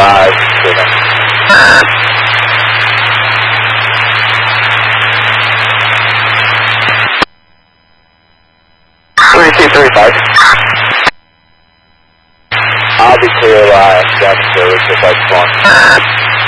5, 7. 3235. I'll be clear down the service if I spawn.